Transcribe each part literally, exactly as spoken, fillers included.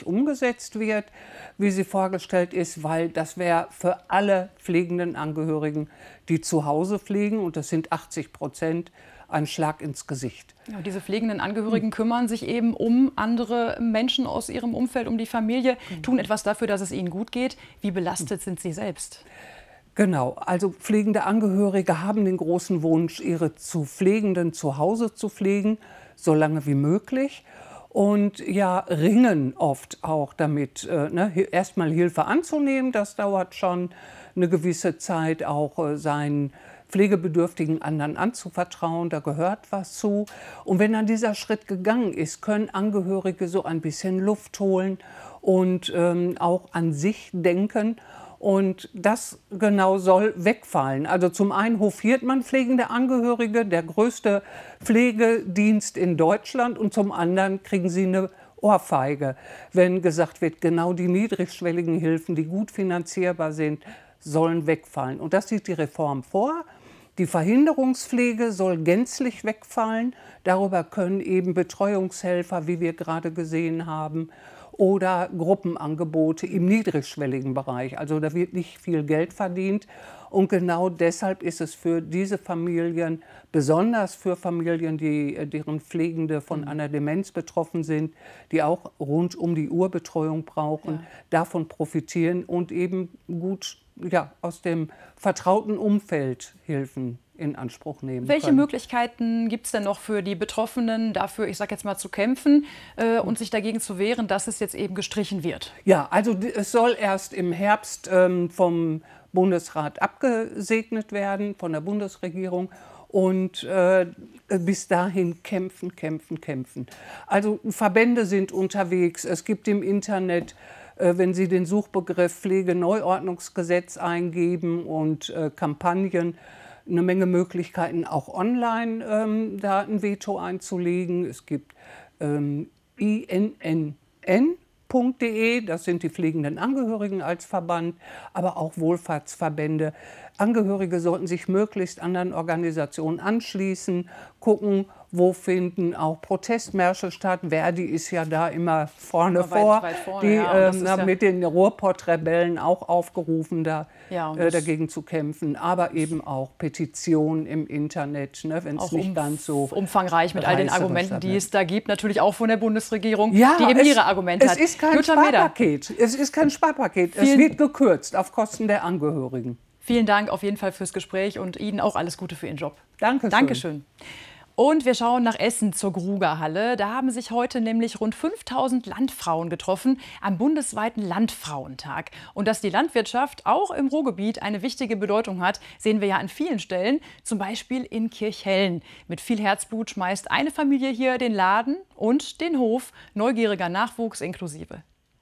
nicht umgesetzt wird, wie sie vorgestellt ist, weil das wäre für alle pflegenden Angehörigen, die zu Hause pflegen, und das sind achtzig Prozent, ein Schlag ins Gesicht. Ja, diese pflegenden Angehörigen kümmern sich eben um andere Menschen aus ihrem Umfeld, um die Familie, tun etwas dafür, dass es ihnen gut geht. Wie belastet sind sie selbst? Genau, also pflegende Angehörige haben den großen Wunsch, ihre zu Pflegenden zu Hause zu pflegen, so lange wie möglich. Und ja, ringen oft auch damit, äh, ne, erstmal Hilfe anzunehmen. Das dauert schon eine gewisse Zeit, auch äh, seinen pflegebedürftigen anderen anzuvertrauen, da gehört was zu. Und wenn dann dieser Schritt gegangen ist, können Angehörige so ein bisschen Luft holen und ähm, auch an sich denken. Und das genau soll wegfallen. Also zum einen hofiert man pflegende Angehörige, der größte Pflegedienst in Deutschland, und zum anderen kriegen sie eine Ohrfeige, wenn gesagt wird, genau die niedrigschwelligen Hilfen, die gut finanzierbar sind, sollen wegfallen. Und das sieht die Reform vor. Die Verhinderungspflege soll gänzlich wegfallen. Darüber können eben Betreuungshelfer, wie wir gerade gesehen haben, oder Gruppenangebote im niedrigschwelligen Bereich. Also da wird nicht viel Geld verdient. Und genau deshalb ist es für diese Familien, besonders für Familien, die, deren Pflegende von einer Demenz betroffen sind, die auch rund um die Uhr Betreuung brauchen, ja, davon profitieren und eben gut, ja, aus dem vertrauten Umfeld Hilfen in Anspruch nehmen Welche können. Möglichkeiten gibt es denn noch für die Betroffenen, dafür, ich sage jetzt mal, zu kämpfen äh, und sich dagegen zu wehren, dass es jetzt eben gestrichen wird? Ja, also es soll erst im Herbst ähm, vom Bundesrat abgesegnet werden, von der Bundesregierung. Und äh, bis dahin kämpfen, kämpfen, kämpfen. Also Verbände sind unterwegs. Es gibt im Internet, äh, wenn Sie den Suchbegriff Pflegeneuordnungsgesetz eingeben und äh, Kampagnen, eine Menge Möglichkeiten, auch online ähm, da ein Veto einzulegen. Es gibt ähm, I N N N punkt de, das sind die pflegenden Angehörigen als Verband, aber auch Wohlfahrtsverbände. Angehörige sollten sich möglichst anderen Organisationen anschließen, gucken, wo finden auch Protestmärsche statt. Verdi ist ja da immer vorne immer vor, weit, weit vorne, die ja, ähm, ja mit den Ruhrpott-Rebellen auch aufgerufen, da ja, äh, dagegen zu kämpfen. Aber eben auch Petitionen im Internet, ne, wenn es nicht um, ganz so umfangreich mit all den Argumenten, die es da gibt, natürlich auch von der Bundesregierung, ja, die eben es, ihre Argumente es hat. Ist kein Jutta Meder. Sparpaket. Es ist kein Sparpaket. Es wird gekürzt auf Kosten der Angehörigen. Vielen Dank auf jeden Fall fürs Gespräch und Ihnen auch alles Gute für Ihren Job. Dankeschön. Dankeschön. Und wir schauen nach Essen zur Grugerhalle. Da haben sich heute nämlich rund fünftausend Landfrauen getroffen am bundesweiten Landfrauentag. Und dass die Landwirtschaft auch im Ruhrgebiet eine wichtige Bedeutung hat, sehen wir ja an vielen Stellen, zum Beispiel in Kirchhellen. Mit viel Herzblut schmeißt eine Familie hier den Laden und den Hof, neugieriger Nachwuchs inklusive.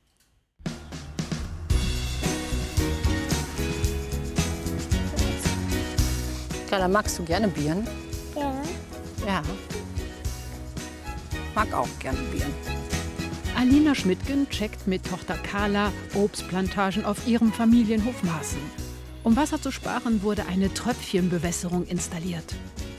Carla, magst du gerne Birnen? Ja. Ja. Mag auch gerne Birnen. Alina Schmidtgen checkt mit Tochter Carla Obstplantagen auf ihrem Familienhof Maaßen. Um Wasser zu sparen, wurde eine Tröpfchenbewässerung installiert.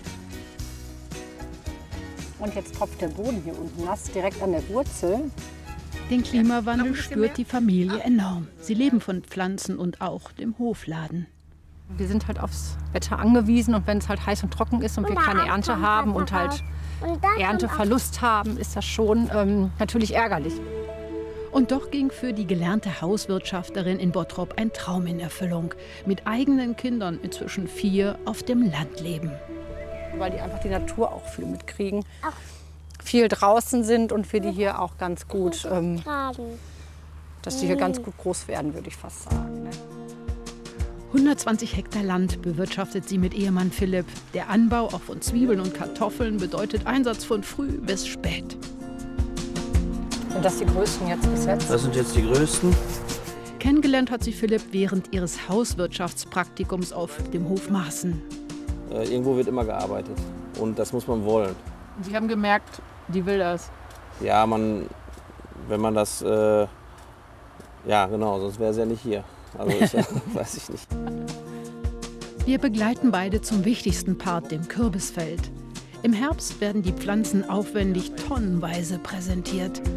Und jetzt tropft der Boden hier unten nass, direkt an der Wurzel. Den Klimawandel spürt die Familie enorm. Sie leben von Pflanzen und auch dem Hofladen. Wir sind halt aufs Wetter angewiesen, und wenn es halt heiß und trocken ist und wir keine Ernte haben und halt Ernteverlust haben, ist das schon ähm, natürlich ärgerlich. Und doch ging für die gelernte Hauswirtschafterin in Bottrop ein Traum in Erfüllung. Mit eigenen Kindern, inzwischen vier, auf dem Land leben. Weil die einfach die Natur auch viel mitkriegen. Viel draußen sind und wir die hier auch ganz gut, ähm, dass die hier ganz gut groß werden, würde ich fast sagen. Ne? hundertzwanzig Hektar Land bewirtschaftet sie mit Ehemann Philipp. Der Anbau auch von Zwiebeln und Kartoffeln bedeutet Einsatz von früh bis spät. Sind das die größten jetzt bis jetzt? Das sind jetzt die größten. Kennengelernt hat sie Philipp während ihres Hauswirtschaftspraktikums auf dem Hof Maaßen. Äh, irgendwo wird immer gearbeitet und das muss man wollen. Sie haben gemerkt, die will das. Ja, man, wenn man das, äh, ja genau, sonst wäre sie ja nicht hier. Also ich, weiß ich nicht. Wir begleiten beide zum wichtigsten Part, dem Kürbisfeld. Im Herbst werden die Pflanzen aufwendig tonnenweise präsentiert.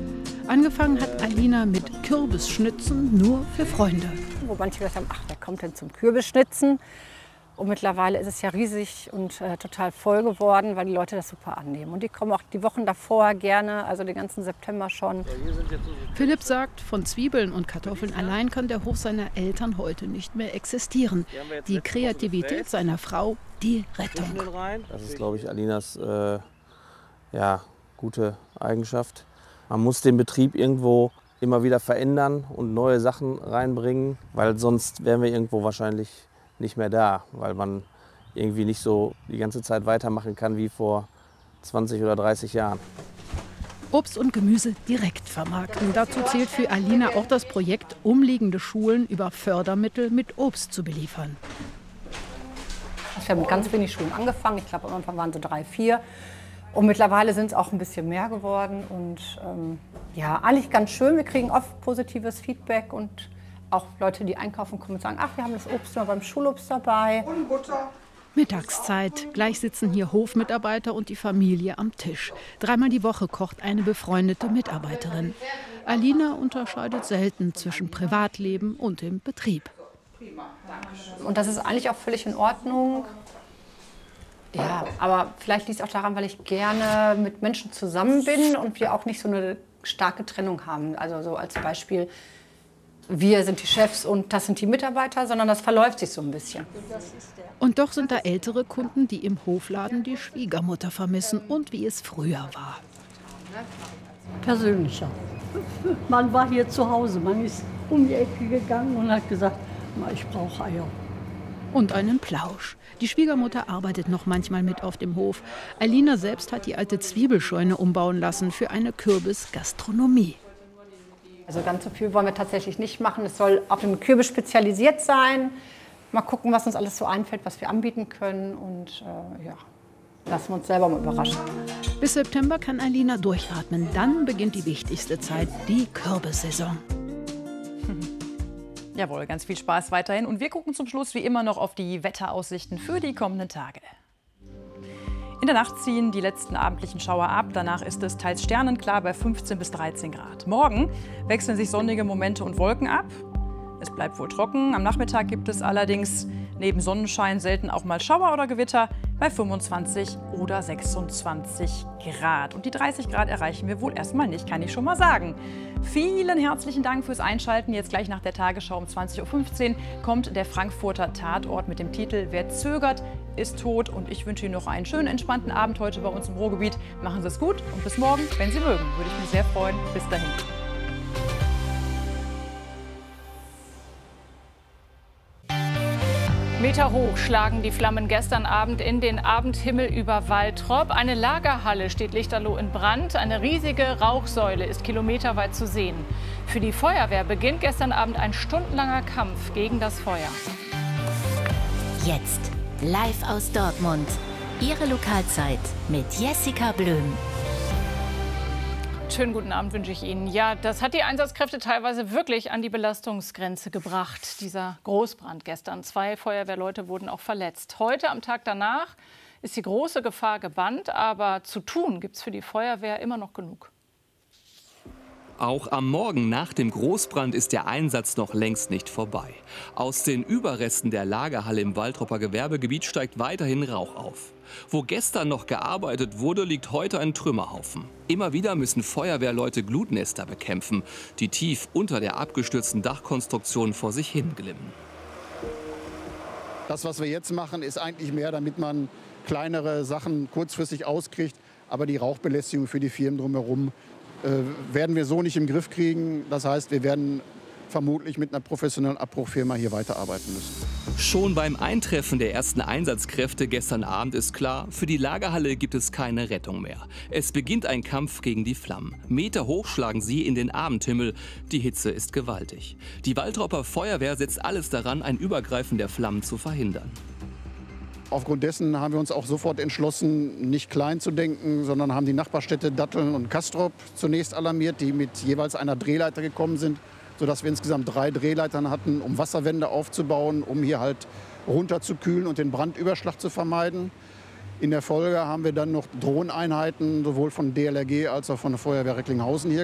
Angefangen hat Alina mit Kürbisschnitzen nur für Freunde. Wo manche gesagt haben, ach, wer kommt denn zum Kürbisschnitzen? Und mittlerweile ist es ja riesig und äh, total voll geworden, weil die Leute das super annehmen. Und die kommen auch die Wochen davor gerne, also den ganzen September schon. Philipp sagt, von Zwiebeln und Kartoffeln allein kann der Hof seiner Eltern heute nicht mehr existieren. Die Kreativität seiner Frau, die Rettung. Das ist, glaube ich, Alinas äh, ja, gute Eigenschaft. Man muss den Betrieb irgendwo immer wieder verändern und neue Sachen reinbringen, weil sonst wären wir irgendwo wahrscheinlich nicht mehr da, weil man irgendwie nicht so die ganze Zeit weitermachen kann wie vor zwanzig oder dreißig Jahren. Obst und Gemüse direkt vermarkten. Dazu zählt für Alina auch das Projekt, umliegende Schulen über Fördermittel mit Obst zu beliefern. Ich habe mit ganz wenig Schulen angefangen. Ich glaube, am Anfang waren so drei, vier. Und mittlerweile sind es auch ein bisschen mehr geworden. Und ähm, ja, eigentlich ganz schön. Wir kriegen oft positives Feedback und auch Leute, die einkaufen kommen und sagen, ach, wir haben das Obst immer beim Schulobst dabei. Und Butter. Mittagszeit. Gleich sitzen hier Hofmitarbeiter und die Familie am Tisch. Dreimal die Woche kocht eine befreundete Mitarbeiterin. Alina unterscheidet selten zwischen Privatleben und dem Betrieb. Und das ist eigentlich auch völlig in Ordnung. Ja, aber vielleicht liegt es auch daran, weil ich gerne mit Menschen zusammen bin und wir auch nicht so eine starke Trennung haben. Also so als Beispiel, wir sind die Chefs und das sind die Mitarbeiter, sondern das verläuft sich so ein bisschen. Und doch sind da ältere Kunden, die im Hofladen die Schwiegermutter vermissen und wie es früher war. Persönlicher. Man war hier zu Hause, man ist um die Ecke gegangen und hat gesagt, ich brauche Eier. Und einen Plausch. Die Schwiegermutter arbeitet noch manchmal mit auf dem Hof. Alina selbst hat die alte Zwiebelscheune umbauen lassen für eine Kürbisgastronomie. Also ganz so viel wollen wir tatsächlich nicht machen. Es soll auf dem Kürbis spezialisiert sein. Mal gucken, was uns alles so einfällt, was wir anbieten können. Und äh, ja, lassen wir uns selber mal überraschen. Bis September kann Alina durchatmen. Dann beginnt die wichtigste Zeit, die Kürbissaison. Jawohl, ganz viel Spaß weiterhin. Und wir gucken zum Schluss wie immer noch auf die Wetteraussichten für die kommenden Tage. In der Nacht ziehen die letzten abendlichen Schauer ab. Danach ist es teils sternenklar bei fünfzehn bis dreizehn Grad. Morgen wechseln sich sonnige Momente und Wolken ab. Es bleibt wohl trocken. Am Nachmittag gibt es allerdings neben Sonnenschein selten auch mal Schauer oder Gewitter bei fünfundzwanzig oder sechsundzwanzig Grad. Und die dreißig Grad erreichen wir wohl erstmal nicht, kann ich schon mal sagen. Vielen herzlichen Dank fürs Einschalten. Jetzt gleich nach der Tagesschau um zwanzig Uhr fünfzehn kommt der Frankfurter Tatort mit dem Titel Wer zögert, ist tot. Und ich wünsche Ihnen noch einen schönen, entspannten Abend heute bei uns im Ruhrgebiet. Machen Sie es gut und bis morgen, wenn Sie mögen. Würde ich mich sehr freuen. Bis dahin. Meterhoch schlagen die Flammen gestern Abend in den Abendhimmel über Waltrop. Eine Lagerhalle steht lichterloh in Brand. Eine riesige Rauchsäule ist kilometerweit zu sehen. Für die Feuerwehr beginnt gestern Abend ein stundenlanger Kampf gegen das Feuer. Jetzt live aus Dortmund. Ihre Lokalzeit mit Jessica Blöm. Schönen guten Abend wünsche ich Ihnen. Ja, das hat die Einsatzkräfte teilweise wirklich an die Belastungsgrenze gebracht, dieser Großbrand gestern. Zwei Feuerwehrleute wurden auch verletzt. Heute, am Tag danach, ist die große Gefahr gebannt. Aber zu tun gibt es für die Feuerwehr immer noch genug. Auch am Morgen nach dem Großbrand ist der Einsatz noch längst nicht vorbei. Aus den Überresten der Lagerhalle im Waltropper Gewerbegebiet steigt weiterhin Rauch auf. Wo gestern noch gearbeitet wurde, liegt heute ein Trümmerhaufen. Immer wieder müssen Feuerwehrleute Glutnester bekämpfen, die tief unter der abgestürzten Dachkonstruktion vor sich hin glimmen. Das, was wir jetzt machen, ist eigentlich mehr, damit man kleinere Sachen kurzfristig auskriegt. Aber die Rauchbelästigung für die Firmen drumherum äh, werden wir so nicht im Griff kriegen. Das heißt, wir werden vermutlich mit einer professionellen Abbruchfirma hier weiterarbeiten müssen. Schon beim Eintreffen der ersten Einsatzkräfte gestern Abend ist klar, für die Lagerhalle gibt es keine Rettung mehr. Es beginnt ein Kampf gegen die Flammen. Meter hoch schlagen sie in den Abendhimmel. Die Hitze ist gewaltig. Die Waltropper Feuerwehr setzt alles daran, ein Übergreifen der Flammen zu verhindern. Aufgrund dessen haben wir uns auch sofort entschlossen, nicht klein zu denken, sondern haben die Nachbarstädte Datteln und Castrop zunächst alarmiert, die mit jeweils einer Drehleiter gekommen sind, sodass wir insgesamt drei Drehleitern hatten, um Wasserwände aufzubauen, um hier halt runterzukühlen und den Brandüberschlag zu vermeiden. In der Folge haben wir dann noch Drohneneinheiten, sowohl von D L R G als auch von der Feuerwehr Recklinghausen hier